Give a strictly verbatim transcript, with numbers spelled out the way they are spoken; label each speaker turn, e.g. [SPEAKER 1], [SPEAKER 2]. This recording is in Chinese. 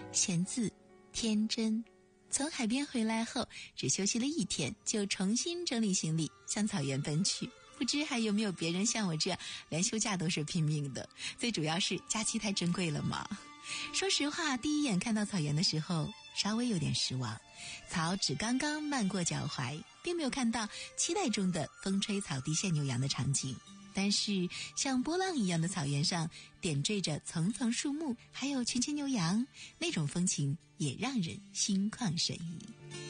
[SPEAKER 1] 贤字，天真。从海边回来后，只休息了一天，就重新整理行李向草原奔去。不知还有没有别人像我这样连休假都是拼命的，最主要是假期太珍贵了嘛。说实话，第一眼看到草原的时候稍微有点失望，草只刚刚漫过脚踝，并没有看到期待中的风吹草低见牛羊的场景。但是像波浪一样的草原上点缀着层层树木，还有群群牛羊，那种风情也让人心旷神怡。